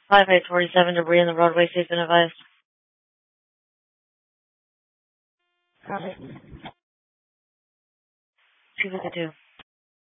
5847, debris in the roadway, safe and advised. Copy. 252.